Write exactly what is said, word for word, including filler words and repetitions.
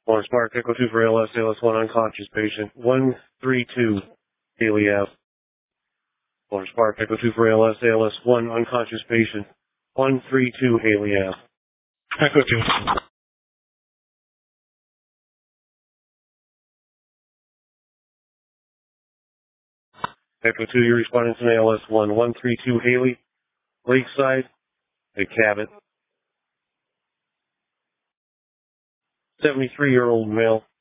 Lawrence Park, Echo two for A L S, A L S one unconscious patient, one three two, Haley Ave. Lawrence Park, Echo two for A L S, A L S one unconscious patient, one three two, Haley Ave. Echo two. Echo two, you're responding to A L S one, one three two, Haley, Lakeside, a Cabot. seventy-three-year-old male.